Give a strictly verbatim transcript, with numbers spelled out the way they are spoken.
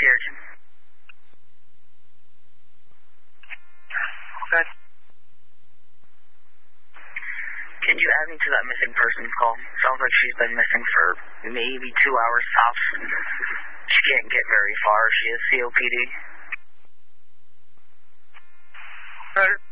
Garrison. Good. Can you add me to that missing person call? Sounds like she's been missing for maybe two hours tops. She can't get very far. She has C O P D. Good.